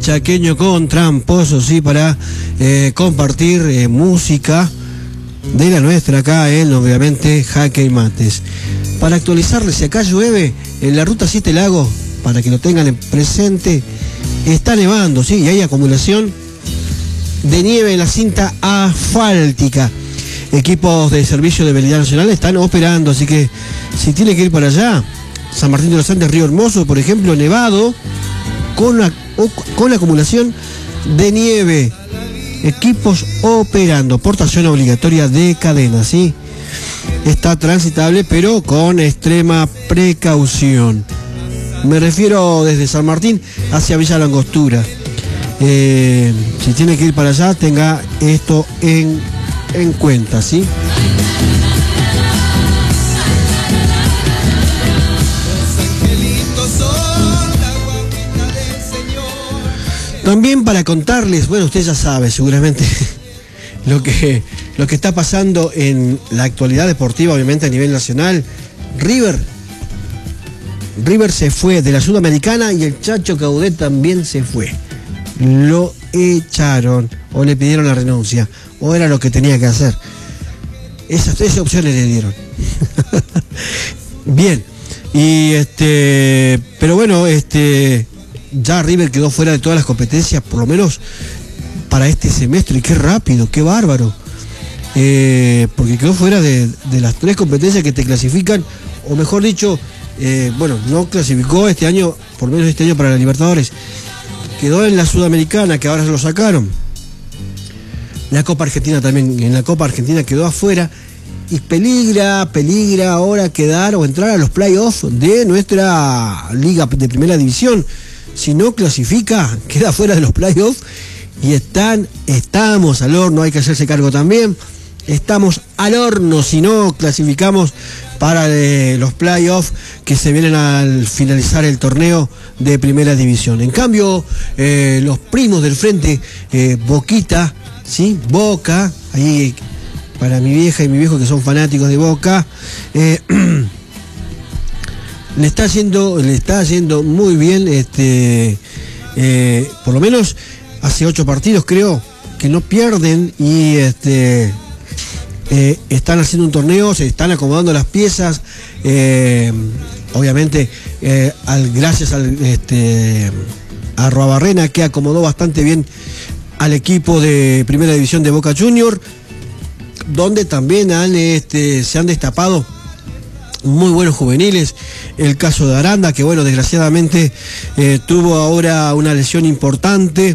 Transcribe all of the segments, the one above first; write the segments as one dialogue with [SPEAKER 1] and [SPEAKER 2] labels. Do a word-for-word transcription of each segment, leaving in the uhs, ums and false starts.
[SPEAKER 1] Chaqueño con Tramposo, sí, para eh, compartir eh, música de la nuestra acá en, obviamente, Jaque y Mates. Para actualizarles, si acá llueve en la ruta siete Lagos, para que lo tengan en presente, está nevando, sí, y hay acumulación de nieve en la cinta asfáltica. Equipos de servicio de Vialidad Nacional están operando, así que si tiene que ir para allá, San Martín de los Andes, Río Hermoso, por ejemplo, nevado, con la, con la acumulación de nieve. Equipos operando, portación obligatoria de cadenas, ¿sí? Está transitable, pero con extrema precaución. Me refiero desde San Martín hacia Villa Langostura. Eh, si tiene que ir para allá, tenga esto en, en cuenta, ¿sí? También para contarles, bueno, usted ya sabe seguramente lo que, lo que está pasando en la actualidad deportiva, obviamente a nivel nacional. River, River se fue de la Sudamericana y el Chacho Caudet también se fue. Lo echaron o le pidieron la renuncia o era lo que tenía que hacer. Esas tres opciones le dieron. Bien, y este, pero bueno, este... ya River quedó fuera de todas las competencias, por lo menos para este semestre, y qué rápido, qué bárbaro, eh, porque quedó fuera de, de las tres competencias que te clasifican, o mejor dicho, eh, bueno, no clasificó este año, por lo menos este año para la Libertadores, quedó en la Sudamericana, que ahora se lo sacaron, la Copa Argentina también, en la Copa Argentina quedó afuera, y peligra, peligra ahora quedar o entrar a los playoffs de nuestra liga de primera división. Si no clasifica, queda fuera de los playoffs y están, estamos al horno, hay que hacerse cargo también. Estamos al horno si no clasificamos para eh, los playoffs que se vienen al finalizar el torneo de primera división. En cambio, eh, los primos del frente, eh, Boquita, ¿sí? Boca, ahí para mi vieja y mi viejo que son fanáticos de Boca, eh, le está haciendo, le está haciendo muy bien, este, eh, por lo menos hace ocho partidos creo que no pierden y este, eh, están haciendo un torneo, se están acomodando las piezas, eh, obviamente eh, al, gracias al este, a Arruabarrena, que acomodó bastante bien al equipo de primera división de Boca Junior, donde también han, este, se han destapado muy buenos juveniles. El caso de Aranda, que bueno, desgraciadamente eh, tuvo ahora una lesión importante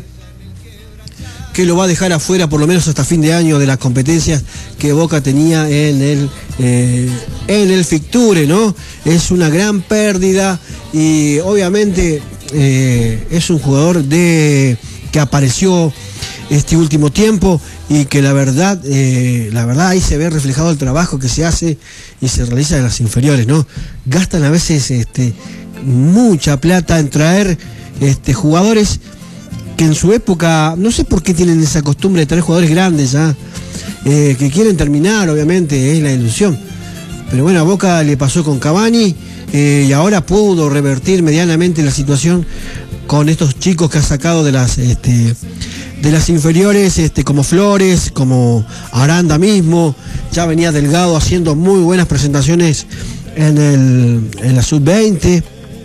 [SPEAKER 1] que lo va a dejar afuera por lo menos hasta fin de año de las competencias que Boca tenía en el eh, en el Ficture, ¿no? Es una gran pérdida y obviamente eh, es un jugador de que apareció este último tiempo y que la verdad, eh, la verdad ahí se ve reflejado el trabajo que se hace y se realiza en las inferiores, ¿no? Gastan a veces este, mucha plata en traer este, jugadores que en su época, no sé por qué tienen esa costumbre de traer jugadores grandes ya, eh, que quieren terminar, obviamente, es la ilusión. Pero bueno, a Boca le pasó con Cavani eh, y ahora pudo revertir medianamente la situación con estos chicos que ha sacado de las este, de las inferiores, este, como Flores, como Aranda mismo. Ya venía Delgado haciendo muy buenas presentaciones en, el, en la sub veinte.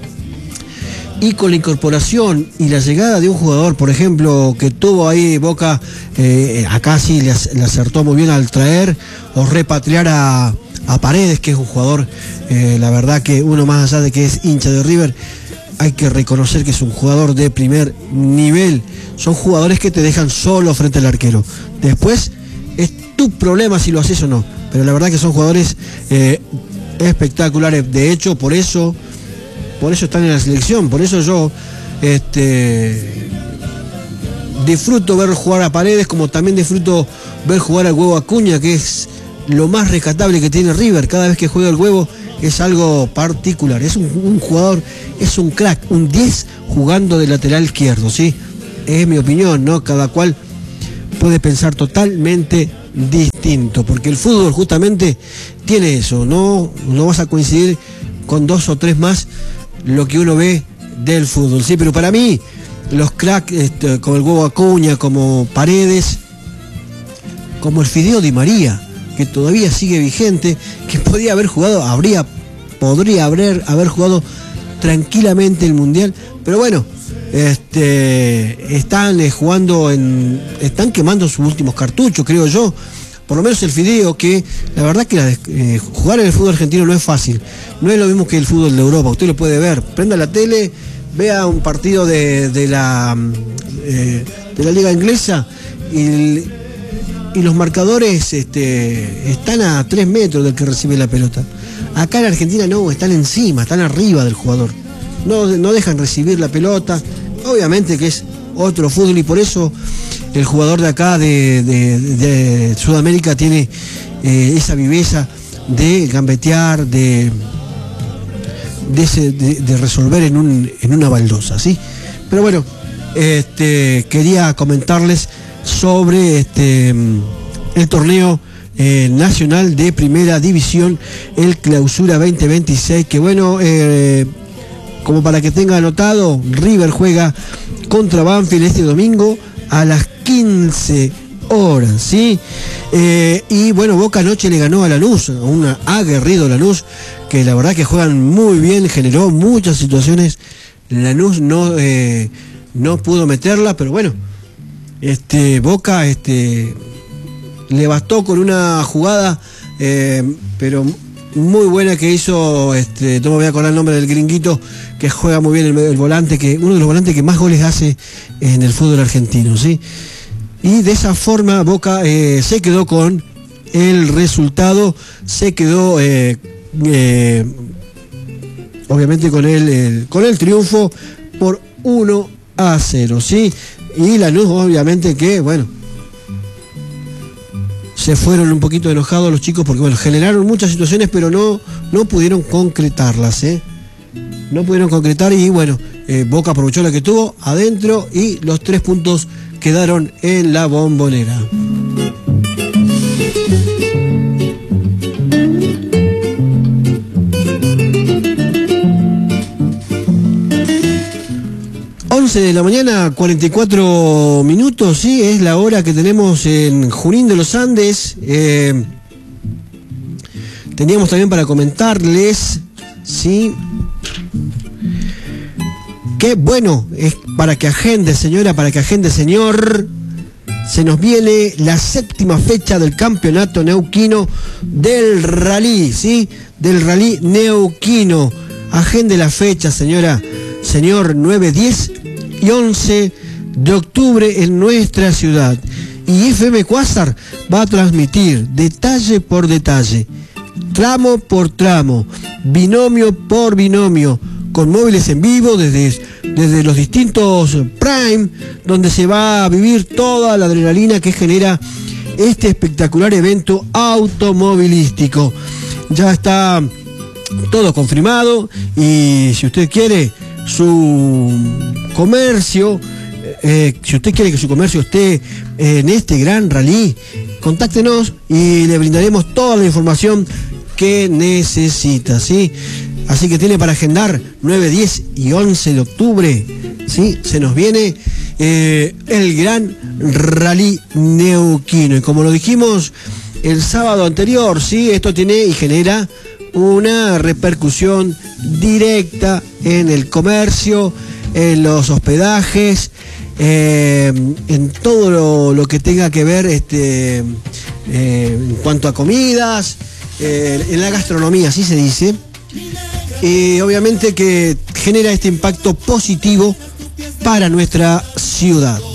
[SPEAKER 1] Y con la incorporación y la llegada de un jugador, por ejemplo, que tuvo ahí Boca, eh, acá sí le, le acertó muy bien al traer o repatriar a, a Paredes, que es un jugador, eh, la verdad que uno más allá de que es hincha de River, hay que reconocer que es un jugador de primer nivel. Son jugadores que te dejan solo frente al arquero. Después es tu problema si lo haces o no. Pero la verdad que son jugadores eh, espectaculares. De hecho, por eso, por eso están en la selección. Por eso yo este, disfruto ver jugar a Paredes, como también disfruto ver jugar al Huevo Acuña, que es lo más rescatable que tiene River. Cada vez que juega el Huevo es algo particular, es un, un jugador, es un crack, un diez jugando de lateral izquierdo, ¿sí? Es mi opinión, ¿no? Cada cual puede pensar totalmente distinto, porque el fútbol justamente tiene eso, no, no vas a coincidir con dos o tres más lo que uno ve del fútbol, ¿sí? Pero para mí, los cracks este, como el Huevo Acuña, como Paredes, como el Fideo Di María, que todavía sigue vigente, que podía haber jugado, habría, podría haber, haber jugado tranquilamente el Mundial, pero bueno, este, están eh, jugando en, están quemando sus últimos cartuchos, creo yo. Por lo menos el Fideo, que la verdad que la, eh, jugar en el fútbol argentino no es fácil, no es lo mismo que el fútbol de Europa. Usted lo puede ver, prenda la tele, vea un partido de, de la eh, de la liga inglesa y, y los marcadores este, están a tres metros del que recibe la pelota. Acá en Argentina no, están encima, están arriba del jugador, no, no dejan recibir la pelota. Obviamente que es otro fútbol y por eso el jugador de acá de, de, de Sudamérica tiene eh, esa viveza de gambetear, de, de, ese, de, de resolver en, un, en una baldosa, ¿sí? Pero bueno, este, quería comentarles sobre este, el torneo eh, nacional de primera división, el Clausura veinte veintiséis, que bueno, eh, como para que tenga anotado, River juega contra Banfield este domingo a las quince horas, ¿sí? Eh, y bueno, Boca anoche le ganó a Lanús, a un aguerrido Lanús, que la verdad que juegan muy bien, generó muchas situaciones. Lanús no, eh, no pudo meterla, pero bueno, este, Boca este, le bastó con una jugada, eh, pero muy buena que hizo, este, no me voy a acordar el nombre del gringuito, que juega muy bien el, el volante, que uno de los volantes que más goles hace en el fútbol argentino, ¿sí? Y de esa forma Boca eh, se quedó con el resultado, se quedó eh, eh, obviamente con el, el, con el triunfo por uno a cero, ¿sí? Y Lanús obviamente que, bueno, se fueron un poquito enojados los chicos porque, bueno, generaron muchas situaciones, pero no, no pudieron concretarlas, ¿eh? No pudieron concretar y, bueno, eh, Boca aprovechó la que tuvo adentro y los tres puntos quedaron en la Bombonera. once de la mañana, cuarenta y cuatro minutos, sí, es la hora que tenemos en Junín de los Andes. Eh, teníamos también para comentarles, sí, que bueno, es para que agende, señora, para que agende, señor, se nos viene la séptima fecha del campeonato neuquino del rally, sí, del rally neuquino. Agende la fecha, señora, señor, nueve, diez y once de octubre en nuestra ciudad. Y F M Quasar va a transmitir detalle por detalle, tramo por tramo, binomio por binomio, con móviles en vivo desde, desde los distintos Prime, donde se va a vivir toda la adrenalina que genera este espectacular evento automovilístico. Ya está todo confirmado y si usted quiere su comercio, eh, si usted quiere que su comercio esté en este gran rally, contáctenos y le brindaremos toda la información que necesita, ¿sí? Así que tiene para agendar nueve, diez y once de octubre, ¿sí? Se nos viene eh, el gran rally neuquino. Y como lo dijimos el sábado anterior, ¿sí? Esto tiene y genera una repercusión directa en el comercio, en los hospedajes, eh, en todo lo, lo que tenga que ver este, eh, en cuanto a comidas, eh, en la gastronomía, así se dice. Y obviamente que genera este impacto positivo para nuestra ciudad.